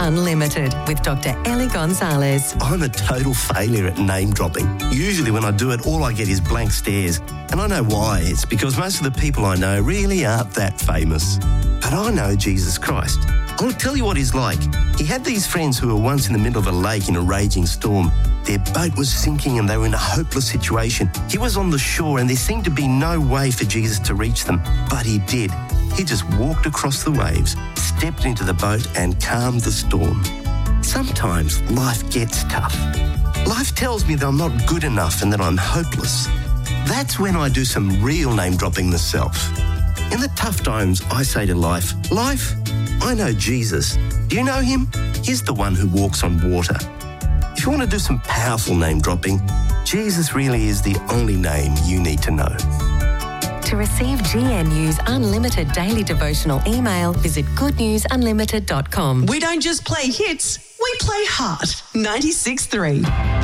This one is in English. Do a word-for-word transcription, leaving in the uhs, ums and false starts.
Unlimited with Doctor Ellie Gonzalez. I'm a total failure at name dropping. Usually when I do it, all I get is blank stares. And I know why. It's because most of the people I know really aren't that famous. But I know Jesus Christ. I'll tell you what he's like. He had these friends who were once in the middle of a lake in a raging storm. Their boat was sinking and they were in a hopeless situation. He was on the shore and there seemed to be no way for Jesus to reach them. But he did. He just walked across the waves, stepped into the boat and calmed the storm. Sometimes life gets tough. Life tells me that I'm not good enough and that I'm hopeless. That's when I do some real name dropping myself. In the tough times, I say to life, Life, I know Jesus. Do you know him? He's the one who walks on water. If you want to do some powerful name dropping, Jesus really is the only name you need to know. To receive G N U's unlimited daily devotional email, visit good news unlimited dot com. We don't just play hits, we play heart. ninety-six point three.